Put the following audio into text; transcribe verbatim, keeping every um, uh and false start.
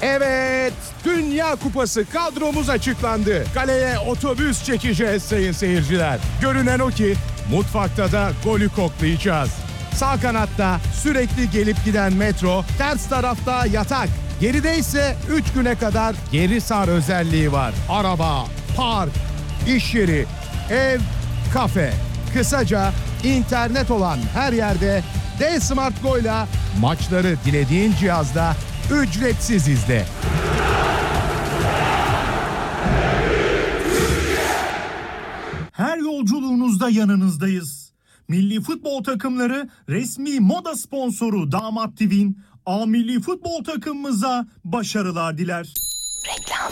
Evet, Dünya Kupası kadromuz açıklandı. Kaleye otobüs çekeceğiz sayın seyirciler. Görünen o ki mutfakta da golü koklayacağız. Sağ kanatta sürekli gelip giden Metro, ters tarafta yatak. Geride ise üç güne kadar geri sar özelliği var. Araba, park, iş yeri, ev, kafe. Kısaca internet olan her yerde D-Smart Go'yla maçları dilediğin cihazda ücretsiz izle. Her yolculuğunuzda yanınızdayız. Milli futbol takımları resmi moda sponsoru Damat T V'nin A Milli Futbol takımımıza başarılar diler. Reklam.